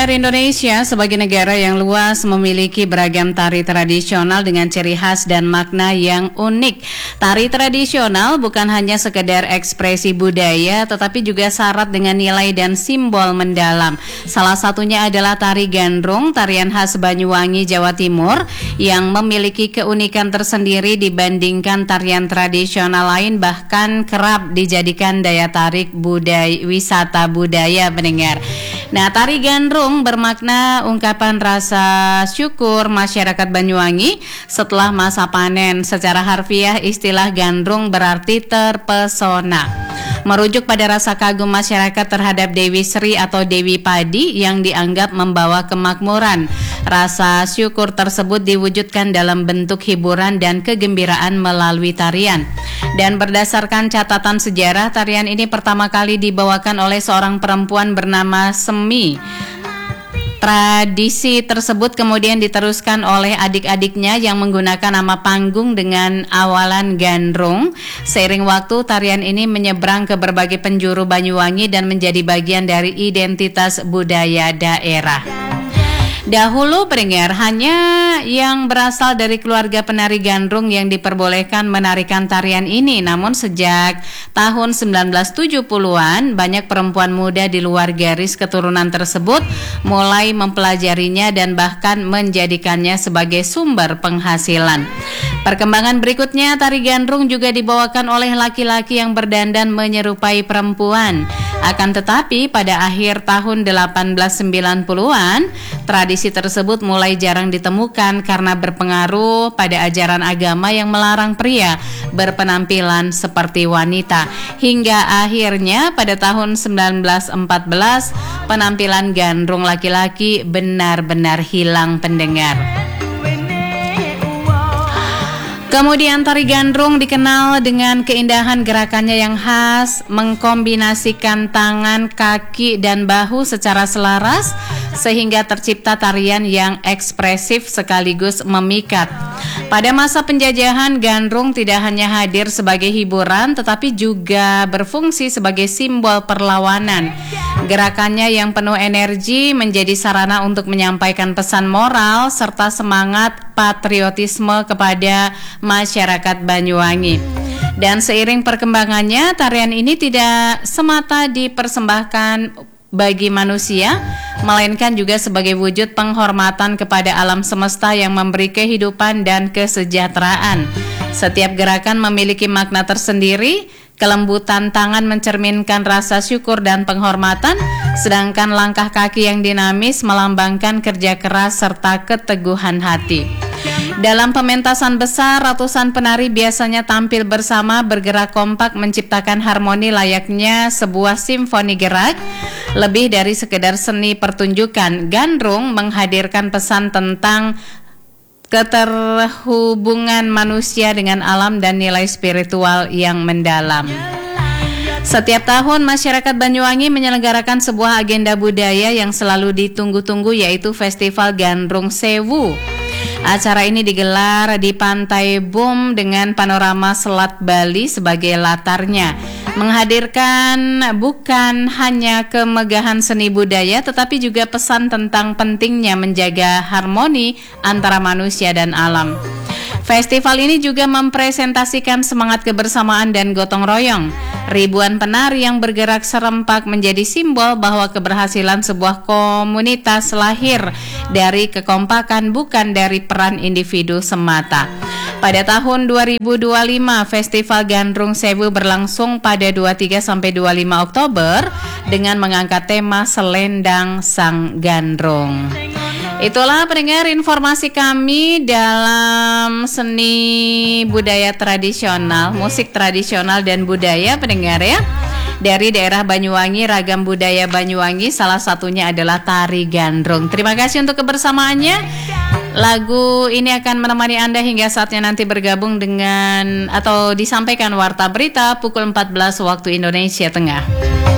pendengar Indonesia, sebagai negara yang luas memiliki beragam tari tradisional dengan ciri khas dan makna yang unik. Tari tradisional bukan hanya sekedar ekspresi budaya, tetapi juga syarat dengan nilai dan simbol mendalam. Salah satunya adalah tari gandrung, tarian khas Banyuwangi, Jawa Timur, yang memiliki keunikan tersendiri dibandingkan tarian tradisional lain, bahkan kerap dijadikan daya tarik wisata budaya, pendengar. Nah, tari gandrung bermakna ungkapan rasa syukur masyarakat Banyuwangi setelah masa panen. Secara harfiah, istilah gandrung berarti terpesona, merujuk pada rasa kagum masyarakat terhadap Dewi Sri atau Dewi Padi yang dianggap membawa kemakmuran. Rasa syukur tersebut diwujudkan dalam bentuk hiburan dan kegembiraan melalui tarian. Dan berdasarkan catatan sejarah, tarian ini pertama kali dibawakan oleh seorang perempuan bernama Semi. Tradisi tersebut kemudian diteruskan oleh adik-adiknya yang menggunakan nama panggung dengan awalan gandrung. Seiring waktu, tarian ini menyeberang ke berbagai penjuru Banyuwangi dan menjadi bagian dari identitas budaya daerah. Dahulu, pendengar, hanya yang berasal dari keluarga penari gandrung yang diperbolehkan menarikan tarian ini. Namun sejak tahun 1970-an, banyak perempuan muda di luar garis keturunan tersebut mulai mempelajarinya dan bahkan menjadikannya sebagai sumber penghasilan. Perkembangan berikutnya, tari gandrung juga dibawakan oleh laki-laki yang berdandan menyerupai perempuan. Akan tetapi pada akhir tahun 1890-an, tradisi tersebut mulai jarang ditemukan karena berpengaruh pada ajaran agama yang melarang pria berpenampilan seperti wanita. Hingga akhirnya pada tahun 1914, penampilan gandrung laki-laki benar-benar hilang, pendengar. Kemudian tari gandrung dikenal dengan keindahan gerakannya yang khas, mengkombinasikan tangan, kaki, dan bahu secara selaras sehingga tercipta tarian yang ekspresif sekaligus memikat. Pada masa penjajahan, gandrung tidak hanya hadir sebagai hiburan tetapi juga berfungsi sebagai simbol perlawanan. Gerakannya yang penuh energi menjadi sarana untuk menyampaikan pesan moral serta semangat patriotisme kepada masyarakat Banyuwangi. Dan seiring perkembangannya, tarian ini tidak semata dipersembahkan bagi manusia, melainkan juga sebagai wujud penghormatan kepada alam semesta yang memberi kehidupan dan kesejahteraan. Setiap gerakan memiliki makna tersendiri. Kelembutan tangan mencerminkan rasa syukur dan penghormatan, sedangkan langkah kaki yang dinamis melambangkan kerja keras serta keteguhan hati. Dalam pementasan besar, ratusan penari biasanya tampil bersama, bergerak kompak menciptakan harmoni layaknya sebuah simfoni gerak. Lebih dari sekedar seni pertunjukan, gandrung menghadirkan pesan tentang keterhubungan manusia dengan alam dan nilai spiritual yang mendalam. Setiap tahun masyarakat Banyuwangi menyelenggarakan sebuah agenda budaya yang selalu ditunggu-tunggu, yaitu Festival Gandrung Sewu. Acara ini digelar di Pantai Bom dengan panorama Selat Bali sebagai latarnya, menghadirkan bukan hanya kemegahan seni budaya tetapi juga pesan tentang pentingnya menjaga harmoni antara manusia dan alam. Festival ini juga mempresentasikan semangat kebersamaan dan gotong royong. Ribuan penari yang bergerak serempak menjadi simbol bahwa keberhasilan sebuah komunitas lahir dari kekompakan, bukan dari peran individu semata. Pada tahun 2025, Festival Gandrung Sewu berlangsung pada 23 sampai 25 Oktober dengan mengangkat tema Selendang Sang Gandrung. Itulah, pendengar, informasi kami dalam seni budaya tradisional, musik tradisional dan budaya, pendengar ya. Dari daerah Banyuwangi, ragam budaya Banyuwangi, salah satunya adalah tari gandrung. Terima kasih untuk kebersamaannya. Lagu ini akan menemani Anda hingga saatnya nanti bergabung dengan atau disampaikan warta berita pukul 14 waktu Indonesia Tengah.